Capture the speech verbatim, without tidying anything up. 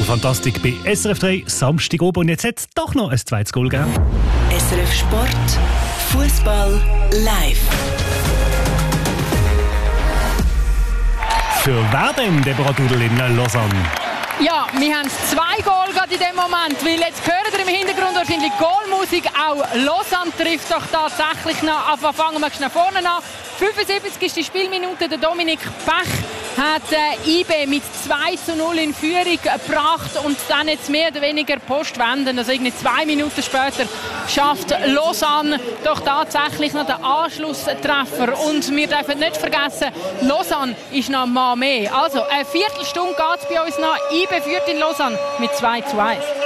Fantastik bei S R F drei, Samstag oben. Und jetzt hat es doch noch ein zweites Goal gegeben. S R F Sport, Fußball live. Für wer denn, Deborah Dudel in Lausanne? Ja, wir haben zwei Goal gerade in dem Moment, weil jetzt hört ihr im Hintergrund wahrscheinlich Goalmusik. Auch Lausanne trifft doch tatsächlich noch. Aber fangen wir schnell vorne an. fünfundsiebzigste Spielminute. Der Dominik Pech hat äh, I B mit zwei zu null in Führung gebracht und dann jetzt mehr oder weniger Postwenden. Also irgendwie zwei Minuten später schafft Lausanne doch tatsächlich noch den Anschlusstreffer. Und wir dürfen nicht vergessen, Lausanne ist noch mal mehr. Also eine Viertelstunde geht es bei uns noch. I B führt in Lausanne mit zwei zu eins.